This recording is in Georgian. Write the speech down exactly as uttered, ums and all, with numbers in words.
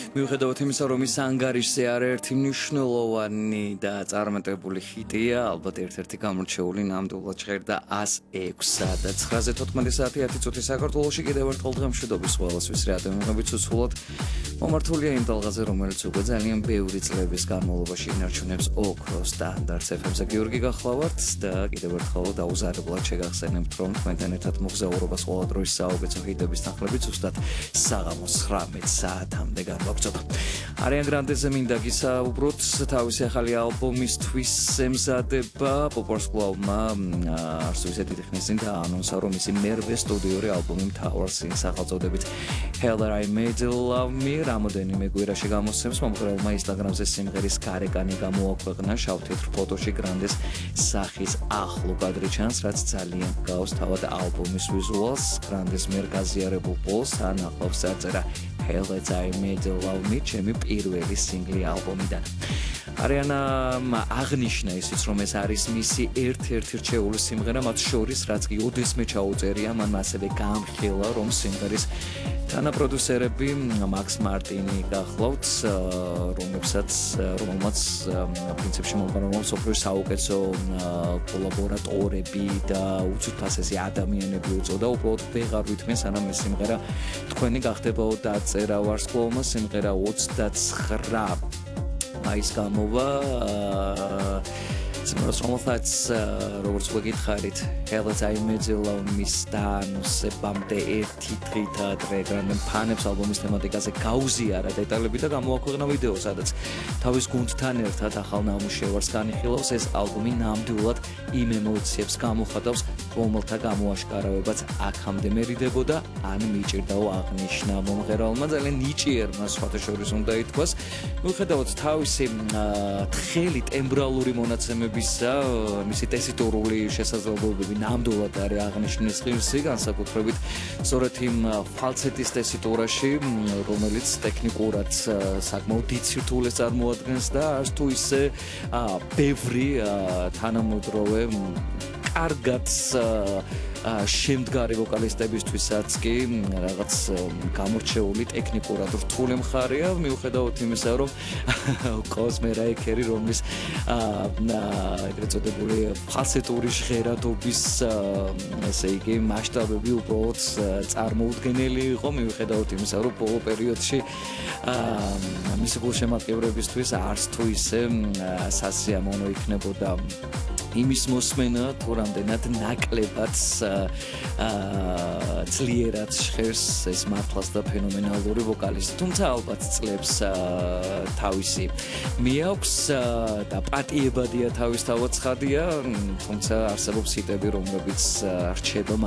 მიუხედავად იმისა, რომ ის ანგარიშზე არაერთი მნიშვნელოვანი და წარმატებული ჰიტია, ალბათ ერთ-ერთი გამორჩეული ნამდვილად ჟღერდა ას ექვს და ცხრაზე თოთხმეტი საათი ათი წუთი საქართველოში კიდევ ერთხელ დღემშვიდობის ყველასთვის რადიომიღებით უცვლად მომართულია იმ ტალღაზე, რომელიც უკვე ძალიან ბევრი წლების განმავლობაში ინარჩუნებს ოქროს სტანდარტს ეფ ემზე გიორგი გახლავართ და კიდევ ერთხელ დაუზარებლად შეგახსენებთ, რომ თქვენთან ერთად მოგზაურობას ყველა დროის საუკეთესო ჰიტების თანხლებით ზუსტად საღამოს ცხრამეტ საათამდე განვაგრძობა. Ariana Grande-ზე მინდა გისაუბროთ თავისი ახალი ალბომისთვის ემზადება პოპ-არტ კლუბმა არც ისეთი ხნის წინ დაანონსა, რომ მისი მერვე სტუდიური ალბომი მთავარ სინგლს სახელწოდებით Hell That I Made You Love Me რამოდენიმე კვირაში გამოსცემს. მომღერალმა ინსტაგრამზე სიმღერის გარეკანი გამოაქვეყნა შავ-თეთრ ფოტოში Grande-ს სახის ახლო კადრი ჩანს, რაც ძალიან გავს თავად ალბომის ვიზუალს. Grande-ს მიერ გაზიარებულ პოლს ანახლავს წარწერა Hell That I Made You Love Me ჩემი პირველი სინგლი ალბომიდან. Ariana-მ აღნიშნა ისიც, რომ ეს არის მისი ერთ-ერთი რჩეული სიმღერა მათ შორის, რაც კი ოდესმე ჩაუწერია, მან ასევე გაამხილა, რომ სიმღერის თანაპროდიუსერები Max Martin-ი გახლავთ, რომლებსაც რომელმაც პრინციპში მომხმარებელმა მსოფლიოს საუკეთესო კოლაბორატორები და უცუდფასესი ადამიანები უწოდა. უბრალოდ ვეღარ ვითმენ, სანამ ეს სიმღერა თქვენი გახდებაო დაწერა ვარსკვლავმა. სიმღერა ოცდაცხრა მაისს გამოვა. Simras რომელსაც როგორც ვეკითხარით Hell That I Made You Love Me-ს დაანონსებამდე ერთი დღით ადრე Grande-მ ფანებს ალბომის თემატიკაზე გაუზიარა დეტალები და გამოაქვეყნა ვიდეო, სადაც თავის გუნდთან ერთად ახალ ნამუშევარს განიხილავს. ეს ალბომი ნამდვილად იმ ემოციებს გამოხატავს, რომელთა გამოაშკარავებაც აქამდე მერიდებოდა ან მიჭირდაო, აღნიშნა მომღერალმა. ძალიან ნიჭიერმა სხვათა შორის უნდა ითქვას, მიუხედავად თავისი თხელი ტემბრალური მონაცემები მისი ტესიტორული შესაძლებლობები ნამდვილად არის აღნიშნვის ღირსი, განსაკუთრებით სწორედ იმ ფალცეტის ტესიტორაში, რომელიც ტექნიკურად საკმაოდ დიდ სირთულეს წარმოადგენს და არც თუ ისე ბევრი თანამედროვე კარგად შემდგარი ვოკალისტებისთვისაც კი რაღაც გამორჩეული ტექნიკურად რთული მხარეა, მიუხედავად იმისა, რომ კოსმე რაიქერი, რომლის ეგრეთ წოდებული ფალცეტური ჟღერადობის ესე იგი მასშტაბები უბრალოდ წარმოუდგენელი იყო, მიუხედავად იმისა, რომ ბოლო პერიოდში მისი გულშემატკივრებისთვის არც თუ ისე სასიამოვნო იქნებოდა იმის მოსმენა, თუ რამდენად ნაკლებად ძლიერად ჟღერს ეს მართლაც და ფენომენალური ვოკალისტი. თუმცა ალბათ წლებს თავისი მიაქვს და პატიებადია თავისთავად ცხადია, თუმცა არსებობს ჰიტები, რომლებიც რჩება